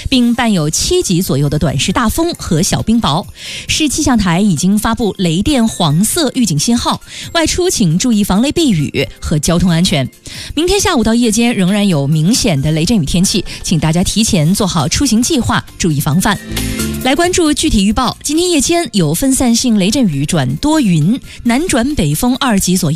并伴有7级左右的短时大风和小冰雹。市气象台已经发布雷电黄色预警信号，外出请注意防雷避雨和交通安全。明天下午到夜间仍然有明显的雷阵雨天气，请大家提前做好出行计划，注意防范。来关注具体预报，今天夜间有分散性雷阵雨转多云，南转北风2级左右。